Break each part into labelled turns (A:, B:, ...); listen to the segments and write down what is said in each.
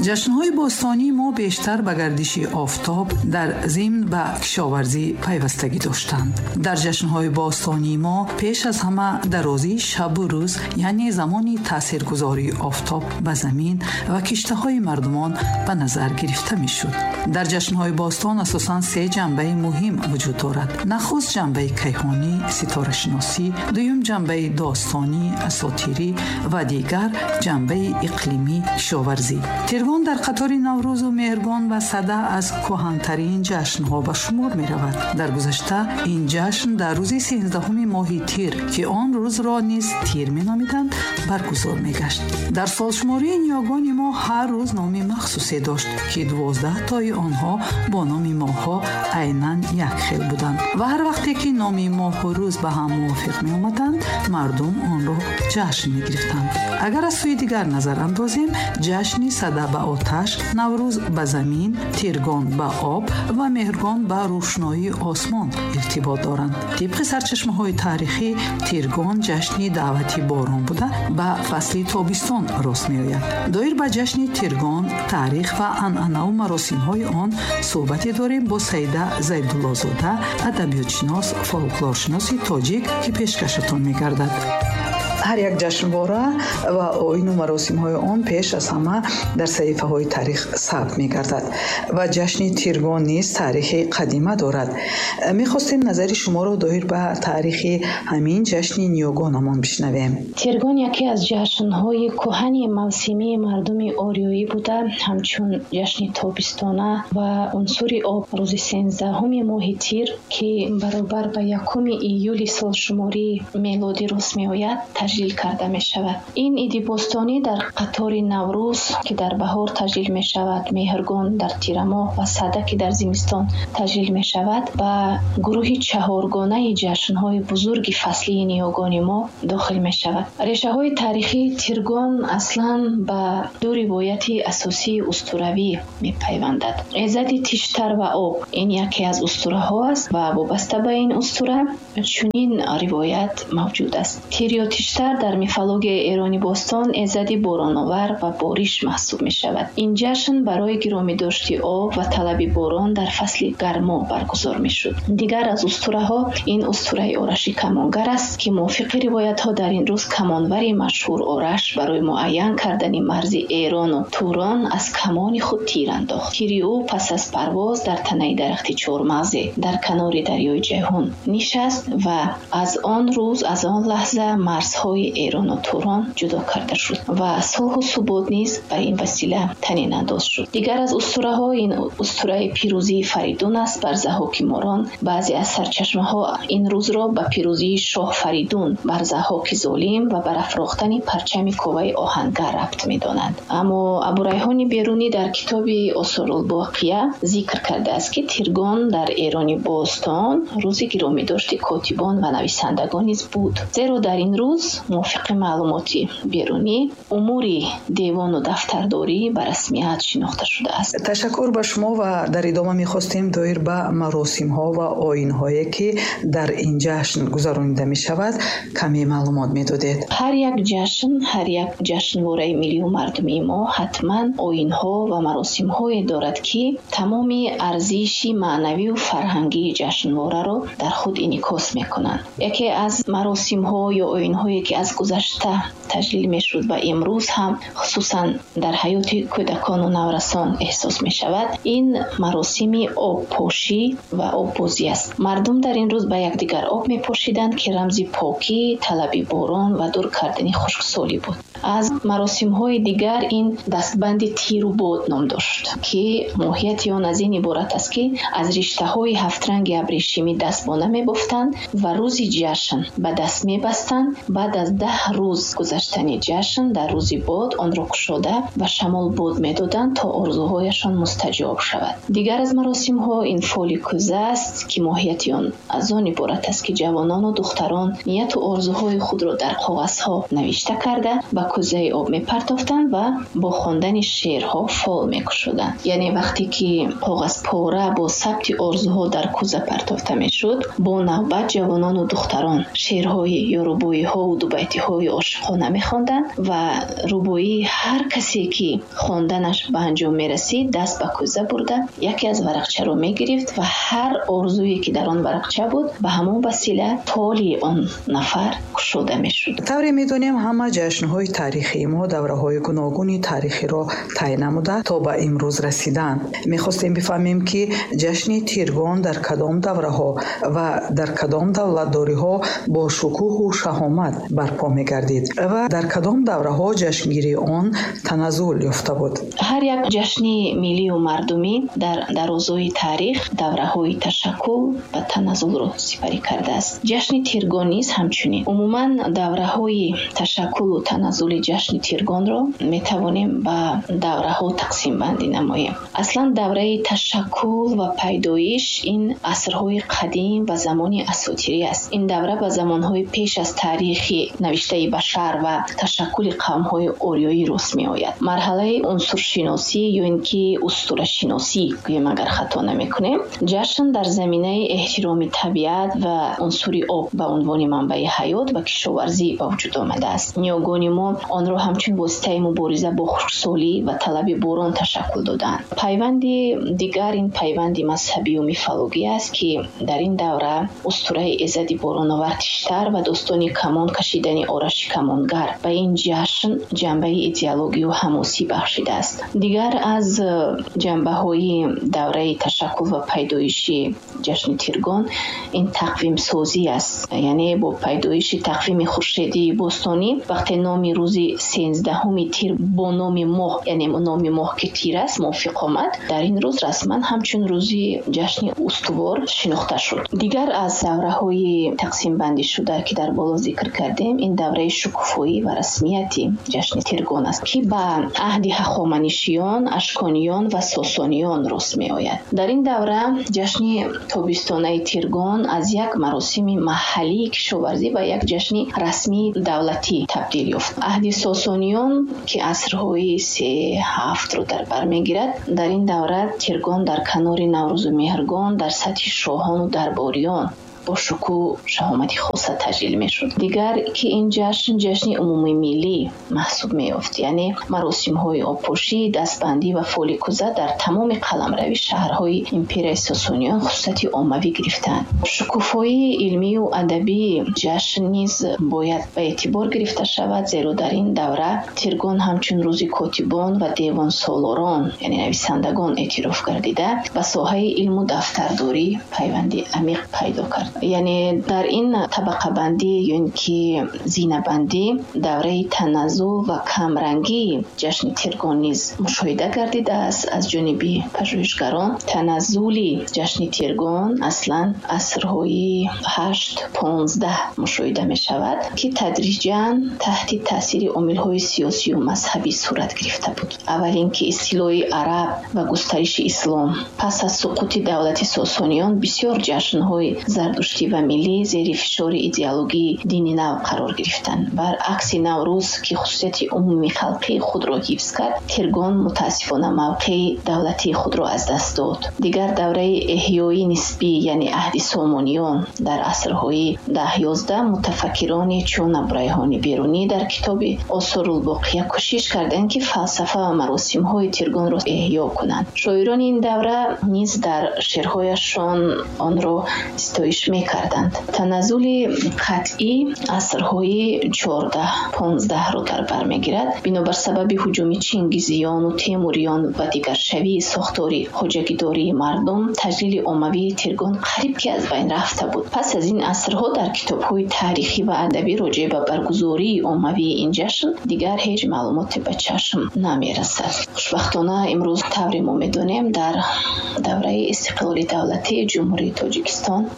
A: جشن‌های باستانی ما بیشتر به گردش آفتاب در ضمن به کشاورزی پیوستگی داشتند. در جشن‌های باستانی ما پیش از همه درازی شب و روز، یعنی زمانی تاثیرگذاری آفتاب به زمین و کشته‌های مردمان به نظر گرفته می‌شد. در جشن‌های باستان اساساً سه جنبه مهم وجود دارد. نخست جنبه کیهانی، ستاره شناسی، دوم جنبه داستانی، اساطیری و دیگر جنبه اقلیمی، کشاورزی. تیرگان در قطار نوروز و مهرگان و سده از کهن‌ترین جشن‌ها به شمار می‌رود. در گذشته این جشن در روز 13 ماه تیر که آن روز را نیز تیر می‌نامیدند برگزار می‌گشت. در سالشماری نیاگان ما هر روز نام مخصوصی داشت که 12 تای آنها با نام ماه‌ها عیناً یک خیل بودند و هر وقتی که نام ماه و روز به هم موافق می‌آمدند مردم آن را جشن می‌گرفتند. اگر از سوی دیگر نظر اندازیم، جشن سده به آتش، نوروز به زمین، تیرگان به آب و مهرگان به روشنایی آسمان ارتباط دارند. طبق سرچشمه‌های تاریخی، تیرگان جشن دعوتی باران بوده به فصل تابستان راست می‌آید. دایر به جشن تیرگان، تاریخ و عنعنه و مراسم‌های آن صحبتی داریم با سیده زیدالله‌زاده، ادبیاتشناس، فولکلورشناس تاجیک که پیشکشتان می‌گردد. هر یک جشنواره و آیین و مراسم‌های آن پیش از همه در صحیفه‌های تاریخ ثبت می‌گردد و جشن تیرگان نیز تاریخ قدیمه دارد. می‌خواستیم نظر شما را دایر به تاریخ همین جشن نیاگانمان بشنویم.
B: تیرگان یکی از جشن‌های کهن موسمی مردم آریایی بوده، همچون جشن تابستانه و عنصر آب روز 13 ماه تیر که برابر به 1 ایول سالشماری میلادی راست می‌آید تجلیل کرده می شود. این عید باستانی در قطار نوروز که در بهار تجلیل می شود، مهرگان در تیر ماه و سده که در زمستان تجلیل می شود و گروه 4گانه جشن‌های بزرگ فصلی نیاگان ما داخل می شود. ریشه های تاریخی تیرگان اصلا به دو روایت اساسی اسطوروی می پیوندد. عزت تیشتر و آب این یکی از اسطوره ها است و وابسته به این اسطوره چنین روایت موجود است. تیر یا تیشتر در میفولوژی ایرانی باستان ایزدی باران‌آور و باریش محسوب می شود. این جشن برای گرامی داشتی آب و طلب باران در فصل گرما برگزار می شد. دیگر از اسطوره ها این اسطوره آرش کمانگر است که موافق روایت ها در این روز کمانوری مشهور آرش برای معین کردن مرز ایران و توران از کمان خود تیر انداخت. تیر او پس از پرواز در تنه درخت چهارمغز در کنار دریای جیهون نشست و از آن روز از آن لحظه مرزهای ایران و توران جدا کرده شد و صلح و ثبات نیز به این وسیله طنین انداز شد. دیگر از اسطوره ها این اسطوره پیروزی فریدون است بر ضحاک ماران. بعضی از سرچشمه ها این روز را به پیروزی شاه فریدون بر ضحاک ظالم و بر افراختن پرچم کوه آهنگر ربط می‌دانند. اما ابوریحان بیرونی در کتاب آثارالباقیه ذکر کرده است که تیرگان در ایران باستان روزی گرامی داشتی کاتبان و نویسندگان نیز بود، زیرا در این روز موافق معلوماتی بیرونی اموری دیوان و دفترداری به رسمیت شناخته شده است.
A: تشکر به شما و در ادامه می‌خواستیم دایر به مراسم‌ها و آیین‌هایی که در این جشن گذرانیده می‌شود کمی معلومات می‌دادید.
B: هر یک جشنواره ملی و مردمی ما حتما آیین‌ها و مراسم‌هایی دارد که تمام ارزش معنوی و فرهنگی جشنواره را در خود انعکاس می‌کنند. یکی از مراسم‌ها یا آیین‌هایی که از گذشته تجلیل می‌شد و امروز هم خصوصاً در حیات کودکان و نورسان احساس می‌شود، این مراسم آب پوشی و آب بازی است. مردم در این روز به یکدیگر آب می‌پاشیدند که رمز پاکی، طلب باران و دور کردن خشکسالی بود. از مراسم‌های دیگر این دستبند تیر و باد نام داشت که ماهیت آن از این عبارت است که از رشته‌های 7 رنگ ابریشمی دستبانه می‌بافتند و روز جشن به دست می‌بستند. بعد از 10 روز گذشتن جشن در روز باد آن را گشوده و شمال باد می‌دادند تا آرزوهایشان مستجاب شود. دیگر از مراسم‌ها این فالی کوزه است که ماهیت آن از آن عبارت است که جوانان و دختران نیت و آرزوهای خود را در کاغذها نوشته کرده به کوزه آب می‌پرتافتند و با خواندن شعرها فال می‌کشیدند. شدند. یعنی وقتی که کاغذ پاره با ثبت آرزوها در کوزه پرتافته میشد، با نوبت جوانان و دختران شعرهای یا رباعی‌ها و دوبیتی‌های عاشقانه می‌خواندند و رباعی هر کسی که خواندنش به انجام می‌رسید دست به کوزه برده یکی از ورقچه را می‌گرفت و هر آرزویی که در آن ورقچه بود به همون وسیله تالی آن نفر گشوده می‌شد.
A: طوری می‌دونیم همه جشن‌های تاریخی ما دوره‌های گوناگون تاریخی را طی نموده تا به امروز رسیدند. می‌خواستیم بفهمیم که جشن تیرگان در کدام دوره‌ها و در کدام دولت‌داری‌ها با شکوه و شهامت برپا می‌گردید و در کدام دوره‌ها جشنگیری آن تنزل یافته بود.
B: هر یک جشن ملی و مردمی در درازای تاریخ دوره‌های تشکل و تنزل را سپری کرده است. جشن تیرگان نیز همچنین. عموماً دوره‌های تشکل و تنزل جشن تیرگان را می‌توانیم به دوره‌ها تقسیم بندی نماییم. اصلاً دوره تشکل و پیدایش این عصرهای قدیم و زمان اساطیری است. این دوره به زمانهای پیش از تاریخ نوشته بشر و تشکل قوم‌های آریایی رس می‌آید. مرحله عنصر شناسی یا اینکه اسطوره شناسی که اگر خطا نمی‌کنیم، جشن در زمینه احترام طبیعت و عنصر آب به عنوان منبع حیات و کشاورزی به وجود آمده است. نیاگان ما آن را همچون واسطه مبارزه با خشکسالی و طلب باران تشکل دادند. پیوند دیگر این پیوند مذهبی و میفولوژی است که در این دوره اسطوره عزت باران‌آور تیشتر و داستان کمان کشیدن آرش کمانگر به این جشن جنبه ایدئولوژی و حماسی بخشیده است. دیگر از جنبه‌های دوره تشکل و پیدایش جشن تیرگان این تقویم سازی است. یعنی با پیدایش تقویم خورشیدی باستانی وقتی نام روز 13 تیر با نام ماه یعنی نام ماه که تیر است موافق آمد، در این روز رسما همچون روزی جشن استوار شناخته شد. دیگر از دوره‌های تقسیم بندی شده که در بالا ذکر کردیم این دوره شکوفایی و رسمیتی جشن تیرگان است که به عهد هخامنشیان، اشکانیان و ساسانیان رس می‌آید. در این دوره جشن تابستانه تیرگان از یک مراسم محلی کشاورزی به یک جشن رسمی دولتی تبدیل یافت. عهد ساسانیان که عصرهای 3-7 رو در بر می‌گیرد، در این دوره تیرگان در کنار نوروز و مهرگان در سطح شاهان و درباریان با شکوه شهامتی خاصه تجلیل می شد. دیگر که این جشن عمومی ملی محسوب می یافت، یعنی مراسم های آبپاشی، دستبندی و فال کوزه در تمام قلمرو شهرهای امپرای ساسانیان خصوصیت عمومی گرفتند. شکوفایی علمی و ادبی جشن نیز باید به اعتبار گرفته شود، زیرا در این دوره تیرگان همچون روز کاتبان و دیوان سالاران یعنی نویسندگان اعتراف گردیده به ساحه علم و دفترداری پیوندی عمیق پیدا کرد. یعنی در این طبقه بندی یا اینکه زینه بندی دوره تنزل و کمرنگی جشن تیرگان نیز مشاهده گردیده است از جانب پژوهشگران. تنزلی جشن تیرگان اصلا عصرهای 8-15 مشاهده می شود که تدریجاً تحت تاثیر عامل‌های سیاسی و مذهبی صورت گرفته بود. اول اینکه اصطلاح عرب و گسترش اسلام پس از سقوط دولت ساسانیان بسیار جشن‌های زردشتی و ملی زیر فشار ایدئولوژی دینی نو قرار گرفتند. برعکس نوروز که خصوصیت عمومی خلقی خود را حفظ کرد، تیرگان متاسفانه موقع دولتی خود را از دست داد. دیگر دوره احیای نسبی یعنی عهد سامانیان در عصرهای 10-11 متفکران چون ابراهیم بیرونی در کتاب آثار الباقیه کوشش کردند که فلسفه و مراسم های تیرگان را احیا کنند. شاعران این دوره نیز در شعرهایشان آن را ستایش می‌کردند. تنزل قطعی عصرهای 14-15 را در بر می‌گیرد. بنابر سبب هجوم چنگیزیان و تیموریان و دیگر شوی ساختاری حجگیداری مردم، تجلیل عمومی تیرگان قریب که از بین رفته بود. پس از این عصرها در کتاب‌های تاریخی و ادبی راجع به برگزاری عمومی این جشن دیگر هیچ معلومات به چشم نمی‌رسد. خوشبختانه امروز طوری ما می‌دانیم در دوره استقلال دولتی جمهوری تاجیکستان این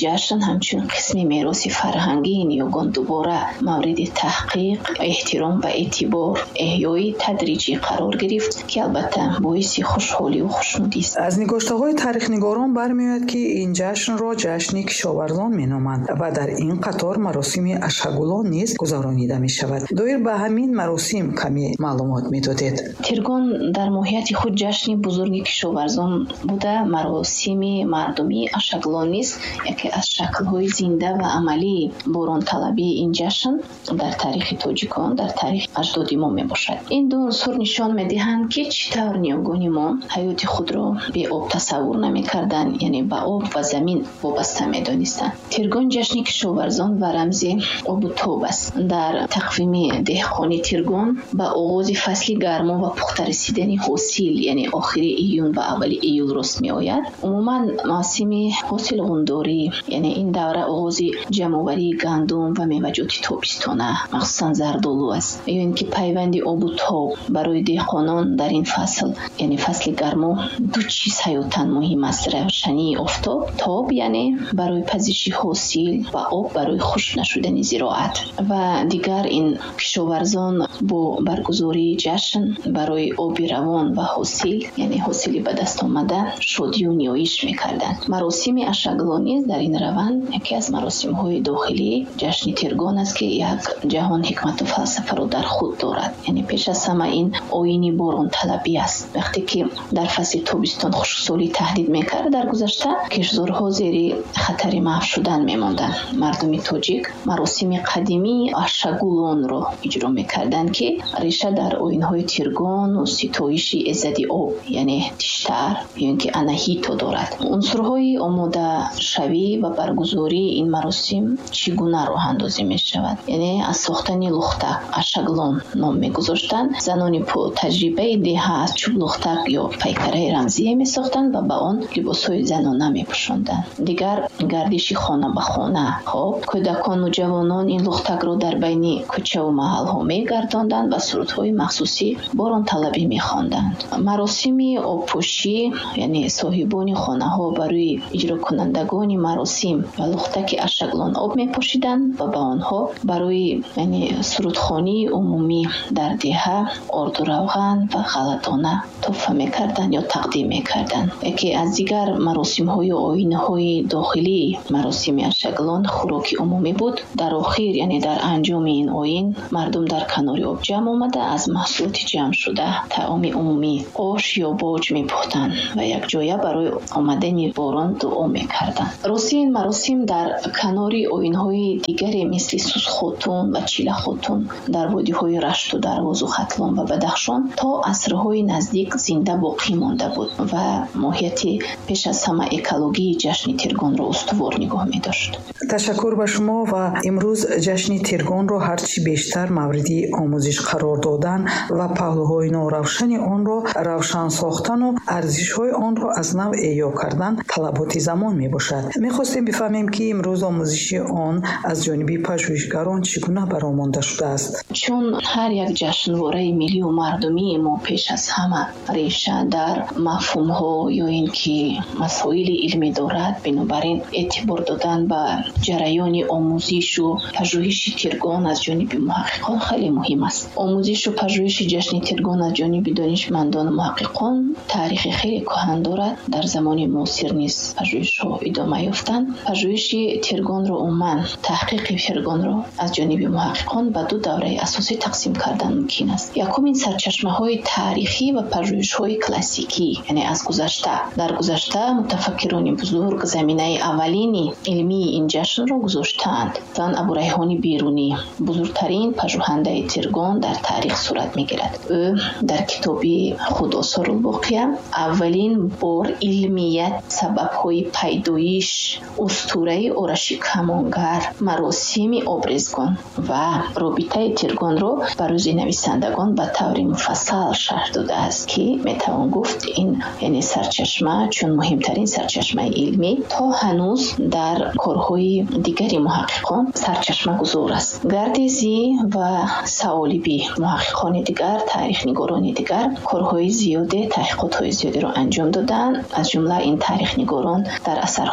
B: جشن همچون قسمی میراث فرهنگی این یگان دوباره مورد تحقیق، احترام و اعتبار، احیای تدریجی قرار گرفت که البته باعث خوشحالی و خوشنودی است.
A: از نگاشته‌های تاریخ نگاران برمی‌آید که این جشن را جشن کشاورزان می‌نامند و در این قطار مراسم اشهگولان نیز گذرانیده می‌شود. دایر به همین مراسم کمی معلومات می‌دادید.
B: تیرگان در ماهیت خود جشن بزرگ کشاورزان بوده. مراسم مردمی اشهگولان نیز یکی از شکل‌های زنده و عملی بوران طلبی این جشن در تاریخ تاجیکان، در تاریخ اجداد ما میباشد. این دو عنصر نشان میدهند که چطور نیاگان ما حیات خود را به آب تصور نمی‌کردند، یعنی به آب و زمین وابسته می‌دانستند. تیرگان جشن کشاورزان و رمز آب و تاب است. در تقویم دهقانی تیرگان به آغاز فصل گرما و پخته رسیدن حاصل، یعنی آخر ایون و اول ایول راست می‌آید. عموما موسم حاصل غنداری، یعنی این دوره آغاز جمع‌آوری گندم و میوه‌جات تابستانه، مخصوصا زردآلو است. یا اینکه پیوند آب و تاب برای دهقانان در این فصل، یعنی فصل گرما، دو چیز حیاتاً مهم است: روشنی آفتاب، تاب یعنی برای پزشی حاصل و آب برای خشک نشدن زراعت. و دیگر این کشاورزان با برگزاری جشن برای آب روان و حاصل، یعنی حاصل به دست آمده، شادی و نیایش می‌کردند. مراسم اشهگولان نیز در این روند یکی از مراسم‌های داخلی جشن تیرگان است که یک جهان حکمت و فلسفه را در خود دارد. یعنی پیش از همه این آیین باران طلبی است. وقتی که در فصل تابستان خشکسالی تهدید می‌کرد، در گذشته کشاورزها زیر خطر محو شدن می‌ماندند. مردم تاجیک مراسم قدیمی اشهگولان را اجرا می‌کردند که ریشه در آیین‌های تیرگان و ستایش عزت آب، یعنی تشتر، یعنی که اناهیتو دارد. عنصرهای آماده شوی و برگزاری این مراسم چگونه راه اندازی می‌شود؟ یعنی از ساختن لختک اشهگولان نام می‌گذاشتند. زنان با تجربه دیه از چوب لختک یا پیکره رمزی می‌ساختند و به آن لباس‌های زنانه می‌پوشاندند. دیگر گردش خانه به خانه، کودکان و جوانان این لختک را در بین کوچه و محل‌ها می‌گرداندند و سرودهای مخصوصی باران طلبی می‌خواندند. مراسم آبپوشی، یعنی صاحبان خانه‌ها برای اجرا کنندگان مراسم و لختک اشهگولان آب می‌پوشیدند و به آنها برای یعنی سرودخوانی عمومی در دیه آرد و روغن و غله‌دانه تحفه می‌کردند یا تقدیم می‌کردند. یکی از دیگر مراسم‌های و آیین‌های داخلی مراسم اشهگولان خوراک عمومی بود. در آخر، یعنی در انجام این آیین، مردم در کنار آب جمع آمده از محصولات جمع شده طعام عمومی، آش یا باج می‌پختند و یک جایه برای آمدن باران دعا می‌کردند. راستی این مراسم در کنار آیین‌های دیگری مثل سوز خاتون و چیله خاتون در وادی‌های رشت و درواز و ختلان و بدخشان تا عصرهای نزدیک زنده باقی مانده بود و ماهیت پیش از همه اکولوژی جشن تیرگان را استوار نگاه می‌داشت.
A: تشکر به شما و امروز جشن تیرگان را هرچی بیشتر موردی آموزش قرار دادن و پهلوهای نوروشن آن را روشن ساختن و ارزش‌های آن را از نو احیا کردن طلبات زمان میباشد. می‌خواستیم بفهمیم که امروز آموزش آن از جانب پژوهشگران چگونه برآمده شده است.
B: چون هر یک جشنواره ملی و مردمی ما پیش از همه ریشه در مفهوم‌ها یا اینکه مسائل علمی دارد، بنابراین اعتبار دادن به جریان آموزش و پژوهش تیرگان از جانب محققان خیلی مهم است. آموزش و پژوهش جشن تیرگان از جانب دانشمندان و محققان تاریخ خیلی کهن دارد. در زمان معاصر نیز پژوهش‌ها ادامه یافتند. پژوهش تیرگان را عموماً تحقیق تیرگان را از جانب محققان به دو دوره اساسی تقسیم کردن ممکن است. یکم سرچشمه‌های تاریخی و پژوهش‌های کلاسیکی، یعنی از گذشته. در گذشته متفکران بزرگ زمینه اولین علمی این جشن را گذاشتند. زن ابو ریحان بیرونی بزرگترین پژوهنده تیرگان در تاریخ صورت می‌گیرد. او در کتابی خود آثار الباقیه اولین بار علمیت، سبب‌های پیدایش، اسطوره آرش کمانگر، مراسم آبریزگان و رابطه تیرگان را برای نویسندگان به طور مفصل شرح داده است که میتوان گفت این یعنی سرچشمه، چون مهمترین سرچشمه علمی تا هنوز در کارهای دیگری محققان سرچشمه گذار است. گردیزی و سوالیبی محققان دیگر، تاریخ نگاران دیگر کارهای زیاده، تحقیقات های زیاده را انجام دادند. از جمله این تاریخ نگاران در اثرهای خود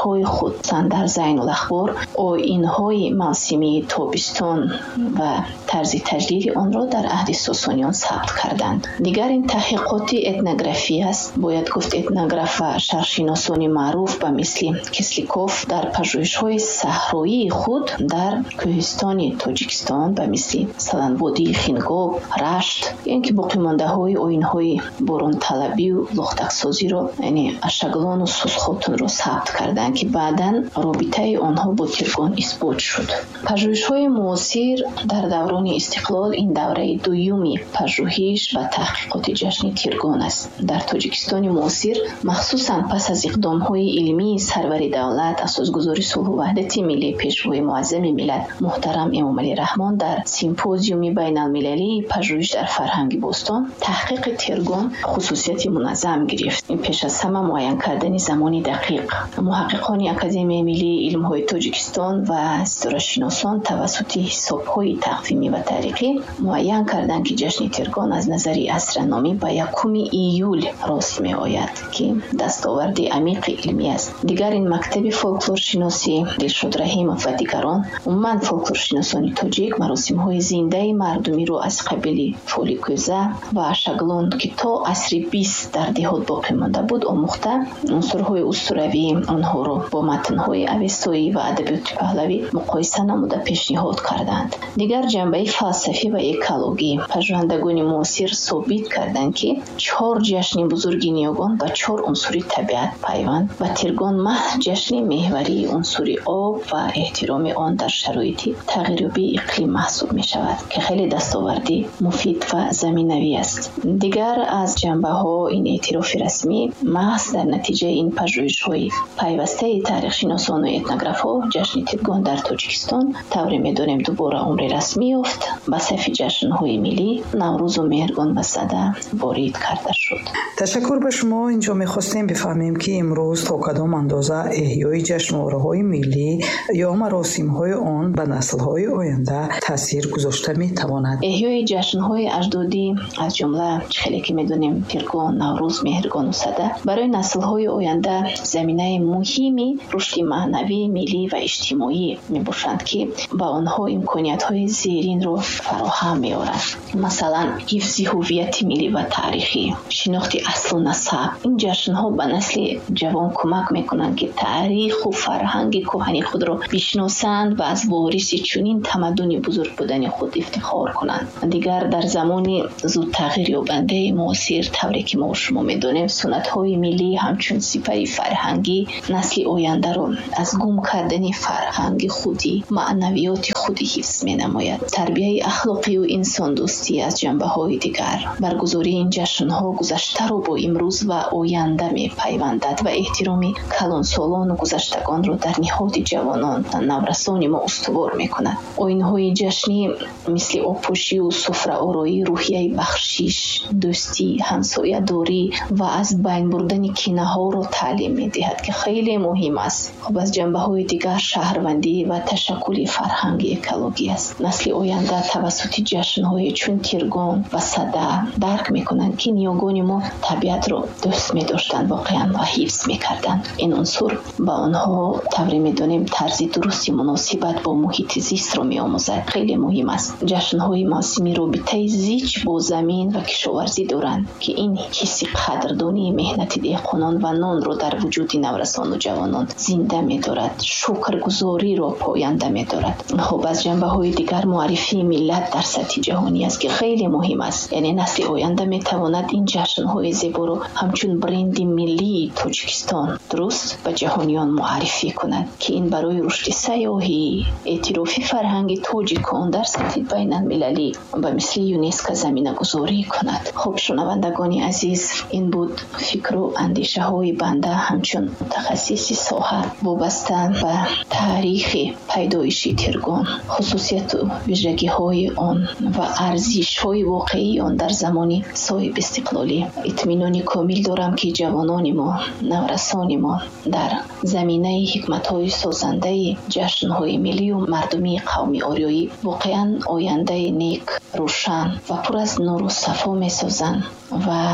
B: بود. در زین الاخبار آیین‌های موسمی تابستان و طرز تجلیل آن را در عهد ساسانیان ثبت کردند. دیگر این تحقیقات اتنوگرافی است. باید گفت اتنوگراف و شهرشناسان معروف به مثل کسلیکوف در پژوهش‌های صحرایی خود در کوهستان تاجیکستان به مثل مثلا وادی خنگاب، رشت، اینکه باقی مانده‌های آیین‌های باران طلبی و لختک‌سازی را یعنی اشغالان و سوسخاتون را ثبت کردند که بعداً رابطه آنها با تیرگان اثبات شد. پژوهش‌های معاصر در دوران استقلال این دوره دومی پژوهش و تحقیقات جشن تیرگان است. در تاجیکستان معاصر مخصوصاً پس از اقدام‌های علمی سرور دولت اساسگذاری صلح و وحدت ملی پیشوای معظم ملت محترم امام علی رحمان در سیمپوزیوم بین‌المللی پژوهش در فرهنگ باستان تحقیق تیرگان خصوصیت منظم گرفت. این پیش از همه معین کردن زمانی دقیق. محققان اکادمی ملی علم‌های تاجیکستان و ستاره‌شناسان توسط حساب‌های تقویمی و تاریخی معین کردند که جشن تیرگان از نظر اسرنامی به 1 ایول راست می‌آید که دستاورد عمیق علمی است. دیگر این مکتب فولکلورشناسی دلشاد رحیم و دیگران عموماً فولکلورشناسان تاجیک مراسم‌های زنده مردمی رو از قبیل فولیکوزه و اشغالان که تا عصر 20 در دهات باقی مانده بود آموخته عنصرهای اسطوروی آنها را با متن‌های اوستایی و ادبیات پهلوی مقایسه نموده پیشنهاد کردند. دیگر جنبه فلسفی و اکولوژی پژوهندگان معاصر ثابت کردند که 4 جشن بزرگ نیاگان با 4 عنصر طبیعت پیوند و تیرگان محض جشن محوری عنصر آب و احترام آن در شرایط تغییرابی اقلیم محسوب می شود که خیلی دستاوردی مفید و زمینوی است. دیگر از جنبه‌ها این اعتراف رسمی محض در نتیجه این پژوهش‌های پیوسته تاریخ شناسان و اتنوگراف‌ها جشن تیرگان در تاجیکستان طوری می‌دانیم دوباره عمر رسمی یافت به صف جشن‌های ملی نوروز و مهرگان و سده وارد کرده شد.
A: تشکر به شما. اینجا می‌خواستیم بفهمیم که امروز تا کدام اندازه احیای جشنواره‌های ملی یا مراسم‌های آن به نسل‌های آینده تاثیر گذاشته می‌تواند.
B: احیای جشن‌های اجدادی از جمله خیلی که می‌دونیم تیرگان، نوروز، مهرگان و سده برای نسل‌های آینده زمینه مهمی رشد معنوی، ملی و اجتماعی می‌باشند که با آنها امکانیت‌های زیرین را فراهم می‌آورند. مثلا حفظ هویت ملی و تاریخی، شناخت اصل و نسب. این جشن‌ها به نسل جوان کمک می‌کنند که تاریخ و فرهنگ کهنی خود را بشناسند و از وارث چنین تمدن بزرگ بودن خود افتخار کنند. دیگر در زمان زود تغییر یابنده معاصر طوری که ما شما می‌دانیم سنت‌های ملی همچون سپر فرهنگی نسل آینده را از گم کردن فرهنگ خودی، معنویات خودی حفظ می‌نماید. تربیت اخلاقی و انسان دوستی از جنبه‌های دیگر. برگزاری این جشن‌ها گذشته را با امروز و آینده می‌پیوندد و احترام کلانسالان و گذشتگان را در نهاد جوانان و نورسان ما استوار می‌کند. آیین‌های جشنی مثل آبپوشی و سفره‌آرایی روحیه بخشش، دوستی، همسایه‌داری و از بین بردن کینه‌ها را تعلیم می‌دهد که خیلی مهم است. خب از جنبه‌های دیگر شهروندی و تشکل فرهنگ اکولوژی است. نسل آینده توسط جشن‌های چون تیرگان و سده درک می‌کنند که نیاگان ما طبیعت را دوست می‌داشتند واقعاً و حفظ می‌کردند. این عنصر با آنها طوری می‌دانیم طرز درستی مناسبت با محیط زیست را می‌آموزد. خیلی مهم است. جشن‌های موسمی رابطه زیچ با زمین و کشاورزی دارند که این حس قدردانی مهنت دهقانان و نان را در وجود نورسان و جوانان زنده می‌دارد. شکرگزاری را پاینده می‌دارد. خب از جنبه‌های دیگر معرفی ملت در سطح جهانی است که خیلی مهم است. یعنی نسل آینده می‌تواند این جشن‌های زیبا را همچون برند ملی تاجیکستان درست به جهانیان معرفی کند که این برای رشد سیاحی، اعتراف فرهنگ تاجیکان در سطح بین‌المللی به مثل یونسکو زمینه گذاری کند. خب شنوندگان عزیز، این بود فکر و اندیشه های بنده همچون متخصص ساحه وابسته به تاریخ پیدایش تیرگان، خصوصیت و ویژگی های آن و ارزش های واقعی آن در زمانی صاحب استقلالی. اطمینان کامل دارم که جوانان ما، نورسان ما در زمینه حکمت های سازنده جشن های ملی و مردمی قومی آریایی واقعا آینده نیک، روشن و پر از نور و صفا می سازند و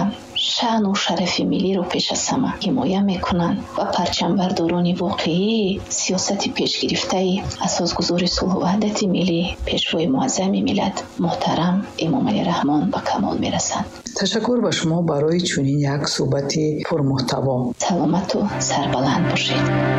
B: شأن و شرف ملی رو پیش از همه حمایت میکنند و پرچمبرداران واقعی سیاست پیش گرفته اساسگذار صلح و وحدت ملی پیشوای معظم ملت محترم امام علی رحمان به کمال میرسند.
A: تشکر به شما برای چنین یک صحبت پرمحتوا.
B: سلامت و سربلند باشید.